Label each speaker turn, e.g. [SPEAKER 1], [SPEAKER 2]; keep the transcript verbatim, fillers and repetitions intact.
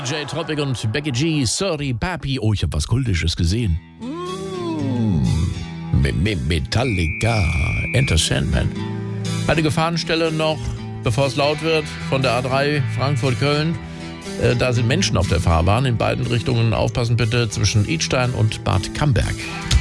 [SPEAKER 1] J Tropic und Becky G, Sorry Papi. Oh, ich habe was Kultisches gesehen. Mm. Metallica, Enter Sandman. Eine Gefahrenstelle noch, bevor es laut wird, von der A drei Frankfurt-Köln. Äh, da sind Menschen auf der Fahrbahn in beiden Richtungen. Aufpassen bitte zwischen Idstein und Bad Camberg.